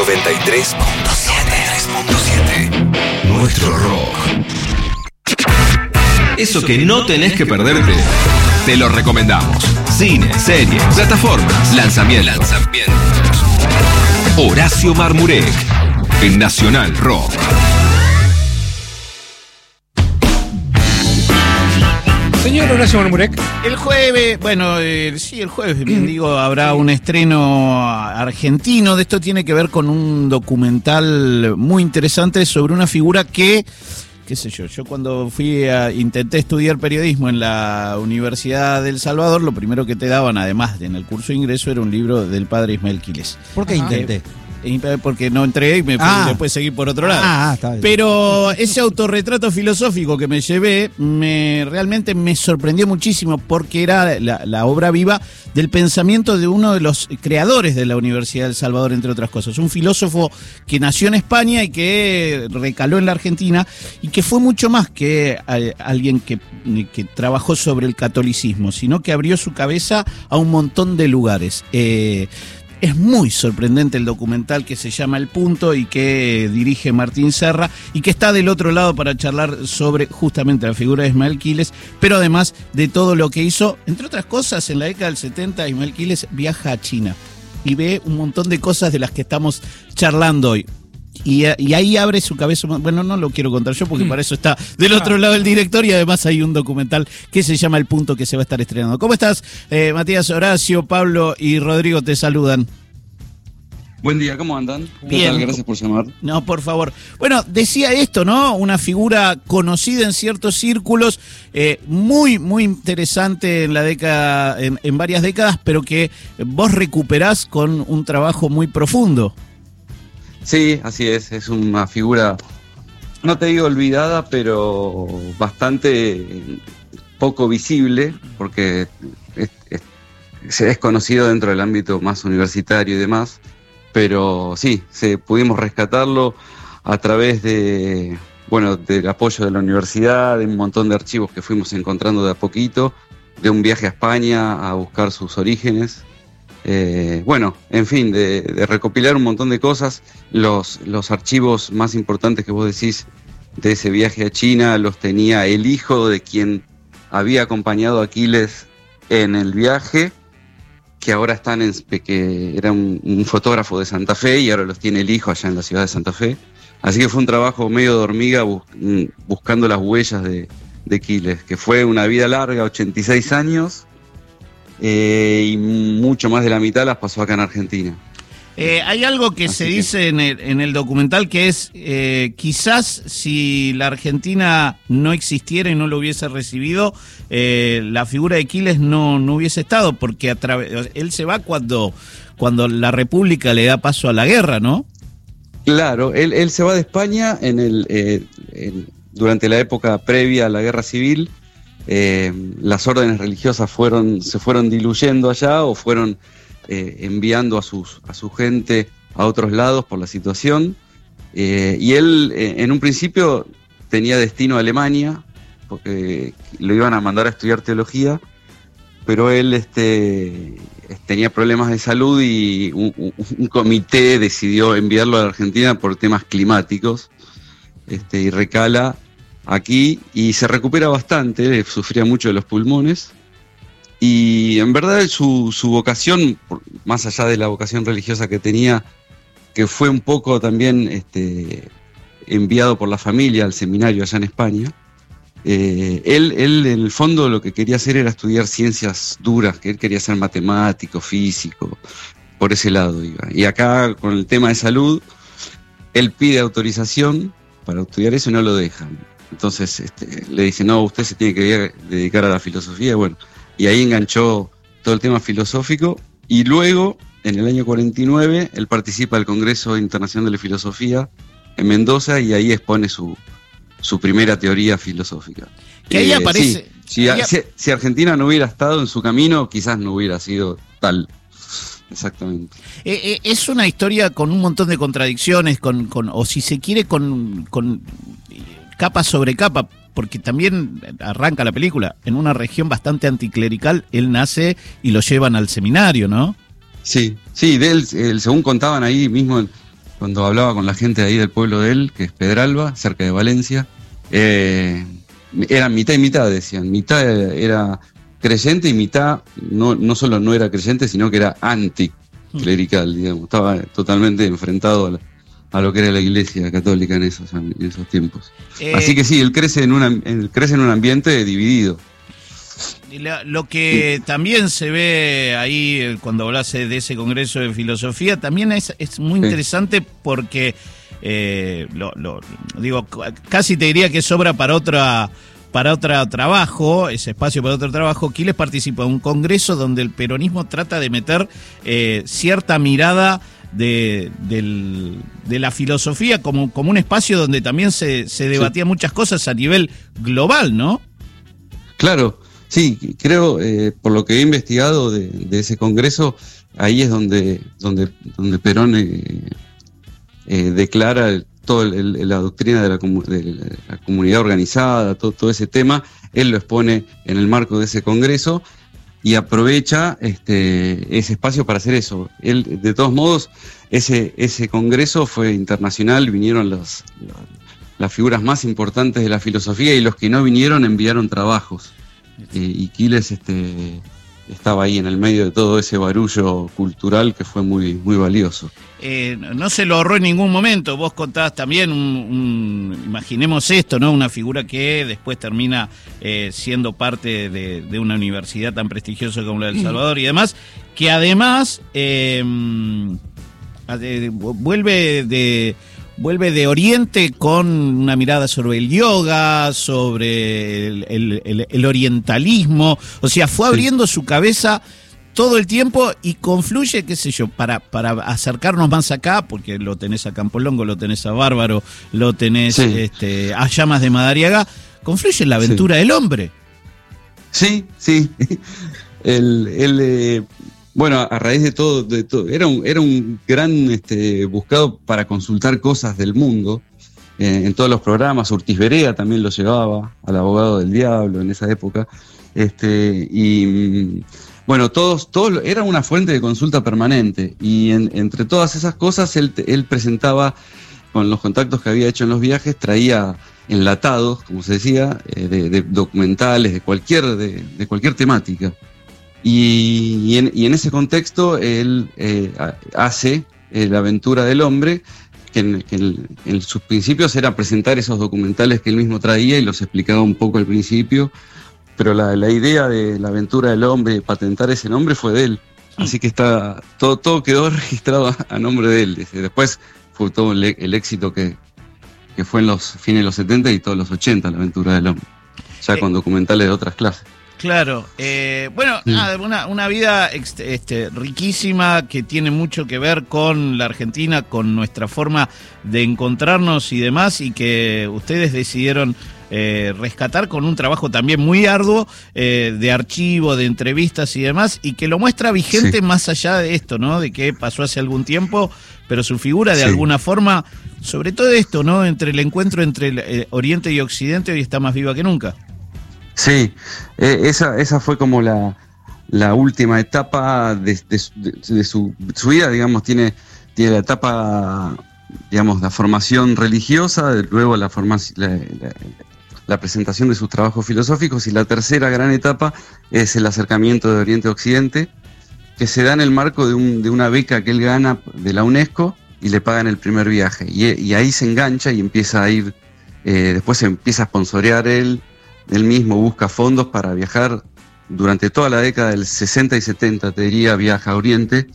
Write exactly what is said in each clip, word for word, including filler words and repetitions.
noventa y tres punto siete. Nuestro rock. Eso que no tenés que perderte, te lo recomendamos. Cine, series, plataformas, lanzamientos. lanzamientos. Horacio Marmurek, en Nacional Rock. Señor Horacio Marmurek. El jueves, bueno, eh, sí, el jueves, bien digo, habrá un estreno argentino. De esto tiene que ver con un documental muy interesante sobre una figura que, qué sé yo, yo cuando fui a, intenté estudiar periodismo en la Universidad del Salvador, lo primero que te daban, además de en el curso de ingreso, era un libro del padre Ismael Quiles. ¿Por qué intenté? Porque no entré y me fui, ah. después seguí por otro lado. Ah, está bien. Pero ese autorretrato filosófico que me llevé me realmente me sorprendió muchísimo porque era la, la obra viva del pensamiento de uno de los creadores de la Universidad del Salvador, entre otras cosas. Un filósofo que nació en España y que recaló en la Argentina y que fue mucho más que a, alguien que, que trabajó sobre el catolicismo, sino que abrió su cabeza a un montón de lugares. Eh, Es muy sorprendente el documental que se llama El Punto y que dirige Martín Serra y que está del otro lado para charlar sobre justamente la figura de Ismael Quiles, pero además de todo lo que hizo. Entre otras cosas, en la década del setenta Ismael Quiles viaja a China y ve un montón de cosas de las que estamos charlando hoy. Y, y ahí abre su cabeza. Bueno, no lo quiero contar yo porque para eso está del otro lado el director y además hay un documental que se llama El Punto que se va a estar estrenando. ¿Cómo estás, eh, Matías? Horacio, Pablo y Rodrigo te saludan. Buen día, ¿cómo andan? Bien. ¿Qué tal? Gracias por llamar. No, por favor. Bueno, decía esto, ¿no? Una figura conocida en ciertos círculos, eh, muy, muy interesante en la década, en, en varias décadas, pero que vos recuperás con un trabajo muy profundo. Sí, así es, es una figura, no te digo olvidada, pero bastante poco visible, porque es, es, se es conocido dentro del ámbito más universitario y demás, pero sí, se, pudimos rescatarlo a través de, bueno, del apoyo de la universidad, de un montón de archivos que fuimos encontrando de a poquito, de un viaje a España a buscar sus orígenes. Eh, bueno, en fin, de, de recopilar un montón de cosas. Los, los archivos más importantes que vos decís de ese viaje a China los tenía el hijo de quien había acompañado a Aquiles en el viaje, que ahora están en, que era un, un fotógrafo de Santa Fe y ahora los tiene el hijo allá en la ciudad de Santa Fe. Así que fue un trabajo medio de hormiga bus, buscando las huellas de, de Aquiles, que fue una vida larga, ochenta y seis años. Eh, y mucho más de la mitad las pasó acá en Argentina. Eh, hay algo que Así se que... dice en el, en el documental que es eh, quizás si la Argentina no existiera y no lo hubiese recibido, eh, la figura de Aquiles no, no hubiese estado, porque a través, él se va cuando, cuando la República le da paso a la guerra, ¿no? Claro, él, él se va de España en el, eh, en, durante la época previa a la Guerra Civil. Eh, las órdenes religiosas fueron, se fueron diluyendo allá o fueron eh, enviando a, sus, a su gente a otros lados por la situación. Eh, y él eh, en un principio tenía destino a Alemania, porque lo iban a mandar a estudiar teología, pero él este, tenía problemas de salud y un, un, un comité decidió enviarlo a la Argentina por temas climáticos, este, y recala aquí y se recupera bastante, sufría mucho de los pulmones y en verdad su, su vocación, más allá de la vocación religiosa que tenía, que fue un poco también este, enviado por la familia al seminario allá en España, eh, él, él en el fondo lo que quería hacer era estudiar ciencias duras, que él quería ser matemático, físico, por ese lado iba. Y acá con el tema de salud, él pide autorización para estudiar eso y no lo dejan. Entonces este, le dice, no, usted se tiene que dedicar a la filosofía, bueno, y ahí enganchó todo el tema filosófico, y luego, en el año cuarenta y nueve, él participa del Congreso Internacional de Filosofía en Mendoza, y ahí expone su, su primera teoría filosófica. Que ahí eh, aparece... Sí, si, ahí... si, si Argentina no hubiera estado en su camino, quizás no hubiera sido tal. Exactamente. Eh, eh, es una historia con un montón de contradicciones, con, con o si se quiere, con... con capa sobre capa, porque también arranca la película en una región bastante anticlerical. Él nace y lo llevan al seminario, ¿no? Sí, sí, de él, él según contaban ahí mismo, cuando hablaba con la gente de ahí del pueblo de él, que es Pedralba, cerca de Valencia, eh, eran mitad y mitad, decían. Mitad era creyente y mitad no, no solo no era creyente, sino que era anticlerical, digamos. Estaba totalmente enfrentado a, la, a lo que era la iglesia católica en esos, en esos tiempos. Eh, Así que sí, él crece en, una, él crece en un ambiente dividido. Lo que también se ve ahí cuando hablas de ese congreso de filosofía también es, es muy interesante porque eh, lo, lo, digo, casi te diría que sobra para otra para otro trabajo, ese espacio para otro trabajo. Quiles participa en un congreso donde el peronismo trata de meter eh, cierta mirada de, del, de la filosofía como, como un espacio donde también se, se debatía sí. muchas cosas a nivel global, ¿no? Claro. Sí, creo, eh, por lo que he investigado de, de ese congreso, ahí es donde, donde, donde Perón eh, eh, declara toda la doctrina de la, de la comunidad organizada, todo, todo ese tema. Él lo expone en el marco de ese congreso y aprovecha este, ese espacio para hacer eso. Él, de todos modos, ese, ese congreso fue internacional, vinieron las, las figuras más importantes de la filosofía y los que no vinieron enviaron trabajos. Eh, y Quiles este, estaba ahí en el medio de todo ese barullo cultural que fue muy, muy valioso. Eh, no se lo ahorró en ningún momento. Vos contabas también, un, un, imaginemos esto, ¿no? Una figura que después termina eh, siendo parte de, de una universidad tan prestigiosa como la de El Salvador y demás, que además eh, vuelve de... Vuelve de Oriente con una mirada sobre el yoga, sobre el, el, el, el orientalismo. O sea, fue abriendo sí. su cabeza todo el tiempo y confluye, qué sé yo, para, para acercarnos más acá, porque lo tenés a Campolongo, lo tenés a Bárbaro, lo tenés sí. este, a Llamas de Madariaga, confluye en la aventura sí. del hombre. Sí, sí. el, el, eh... Bueno, a raíz de todo, de todo era un, era un gran este, buscado para consultar cosas del mundo, eh, en todos los programas. Urtiz Berea también lo llevaba, al abogado del diablo en esa época, este, y bueno, todos, todos, era una fuente de consulta permanente, y en, entre todas esas cosas él, él presentaba, con los contactos que había hecho en los viajes, traía enlatados, como se decía, eh, de, de documentales, de cualquier, de, de cualquier temática. Y, y, en, y en ese contexto él eh, hace eh, La aventura del hombre, que, en, que en, en sus principios era presentar esos documentales que él mismo traía y los explicaba un poco al principio, pero la, la idea de La aventura del hombre, patentar ese nombre, fue de él. Así que está todo, todo quedó registrado a, a nombre de él. Después fue todo el, el éxito que, que fue en los fines de los setenta y todos los ochenta, La aventura del hombre, ya con documentales de otras clases. Claro, eh, bueno, sí. nada, una, una vida este, riquísima que tiene mucho que ver con la Argentina, con nuestra forma de encontrarnos y demás, y que ustedes decidieron eh, rescatar con un trabajo también muy arduo eh, de archivo, de entrevistas y demás, y que lo muestra vigente sí. más allá de esto, ¿no? De que pasó hace algún tiempo, pero su figura de sí. alguna forma, sobre todo esto, ¿no? Entre el encuentro entre el, eh, Oriente y Occidente, hoy está más viva que nunca. Sí, eh, esa, esa fue como la, la última etapa de, de, de, de su, su vida, digamos, tiene, tiene la etapa, digamos, la formación religiosa, luego la, formación, la, la, la presentación de sus trabajos filosóficos, y la tercera gran etapa es el acercamiento de Oriente a Occidente, que se da en el marco de, un, de una beca que él gana de la UNESCO y le pagan el primer viaje, y, y ahí se engancha y empieza a ir, eh, después se empieza a sponsorear él, Él mismo busca fondos para viajar durante toda la década del sesenta y setenta, te diría, viaja a Oriente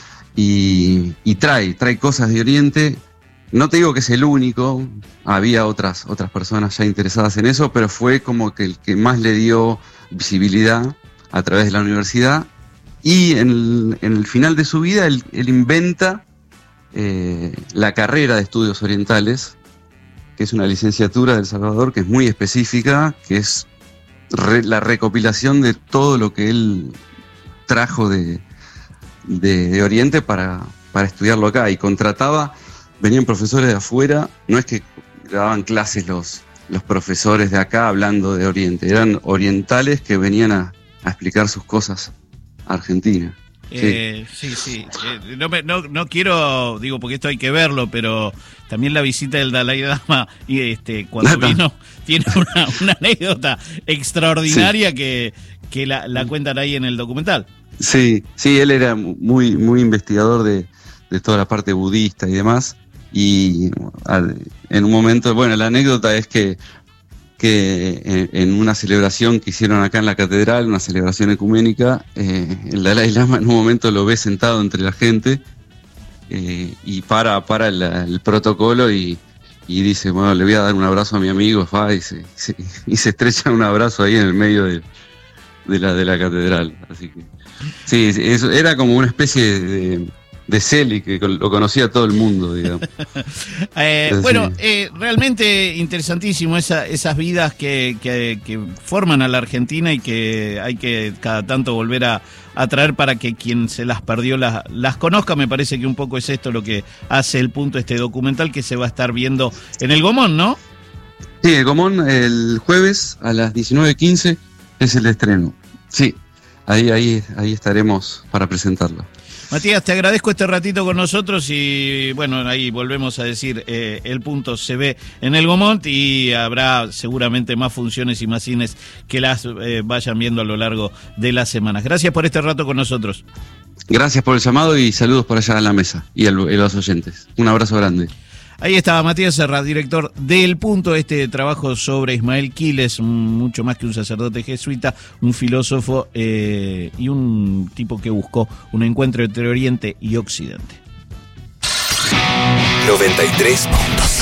y, y trae, trae cosas de Oriente. No te digo que es el único, había otras, otras personas ya interesadas en eso, pero fue como que el que más le dio visibilidad a través de la universidad. Y en el, en el final de su vida él, él inventa eh, la carrera de estudios orientales, que es una licenciatura de El Salvador, que es muy específica, que es re, la recopilación de todo lo que él trajo de, de, de Oriente para, para estudiarlo acá. Y contrataba, venían profesores de afuera, no es que daban clases los, los profesores de acá hablando de Oriente, eran orientales que venían a, a explicar sus cosas a Argentina. Eh, sí, sí. Eh, no, me, no, no quiero, digo, porque esto hay que verlo, pero también la visita del Dalai Lama, y este, cuando Nada. vino, tiene una, una anécdota extraordinaria Sí. que, que la, la cuentan ahí en el documental. Sí, sí, él era muy, muy investigador de, de toda la parte budista y demás. Y al- en un momento, bueno, la anécdota es que, que en, en una celebración que hicieron acá en la catedral, una celebración ecuménica, eh, el Dalai Lama en un momento lo ve sentado entre la gente eh, y para, para el, el protocolo y, y dice, bueno, le voy a dar un abrazo a mi amigo, fa, y se, se- y se estrechan un abrazo ahí en el medio de, de la, de la catedral. Así que sí, sí, eso era como una especie de, de Celi que lo conocía todo el mundo, digamos. Eh, Sí. bueno, eh, realmente interesantísimo esa, esas vidas que, que, que forman a la Argentina y que hay que cada tanto volver a, a traer para que quien se las perdió las, las conozca. Me parece que un poco es esto lo que hace el punto este documental que se va a estar viendo en el Gomón, ¿no? Sí, el Gomón el jueves a las diecinueve quince es el estreno. Sí, ahí, ahí, ahí estaremos para presentarlo. Matías, te agradezco este ratito con nosotros y bueno, ahí volvemos a decir, eh, el punto se ve en el Gomont y habrá seguramente más funciones y más cines que las eh, vayan viendo a lo largo de las semanas. Gracias por este rato con nosotros. Gracias por el llamado y saludos por allá en la mesa y a los oyentes. Un abrazo grande. Ahí estaba Matías Serra, director del Punto, este trabajo sobre Ismael Quiles, mucho más que un sacerdote jesuita, un filósofo eh, y un tipo que buscó un encuentro entre Oriente y Occidente. noventa y tres punto siete